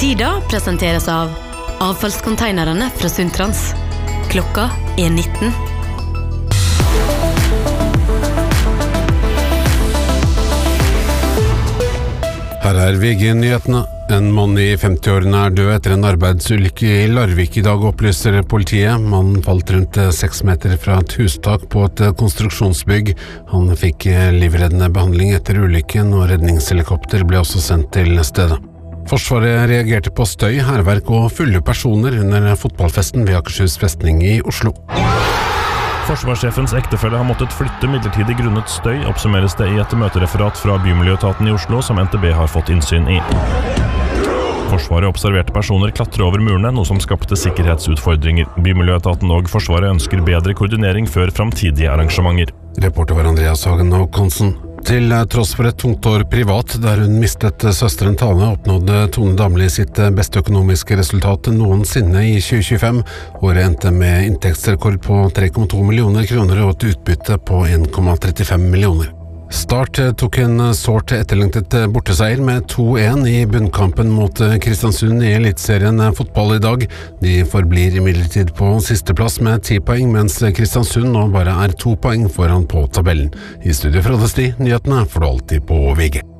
Tida presenteres av avfallskonteinerne fra Sundtrans. Klokka 19. Her VG-nyhetene. En mann i 50-årene død etter en arbeidsulykke i Larvik i dag, opplyser politiet. Mannen falt rundt 6 meter fra et hustak på et konstruksjonsbygg. Han fikk livreddende behandling etter ulykken, og redningshelikopter ble også sendt til stedet. Forsvaret reagerte på støy, hærverk og fulle personer under fotballfesten ved Akershus festning i Oslo. Forsvarssjefens ektefelle har måttet flytte midlertidig grunnet støy, oppsummeres det i et møtereferat fra Bymiljøetaten i Oslo som NTB har fått innsyn i. Forsvaret observerte personer klatre over murene, noe som skapte sikkerhetsutfordringer. Bymiljøetaten og Forsvaret ønsker bedre koordinering før framtidige arrangementer. Reporter var Andreas Hagen og Konsen. Til tross for et tungt år privat, der hun mistet søsteren Tane, oppnådde Tone Damli sitt beste økonomiske resultat noensinne i 2025. Året endte med inntektsrekord på 3,2 millioner kroner og et utbytte på 1,35 millioner. Start tok en sårt etterlengtet borteseier med 2-1 i bunnkampen mot Kristiansund i Elitserien fotball i dag. De forblir imidlertid på sisteplass med 10 poeng, mens Kristiansund nå bare er 2 poeng foran på tabellen. I studio fra Frode Sti, nyhetene får du alltid på VG.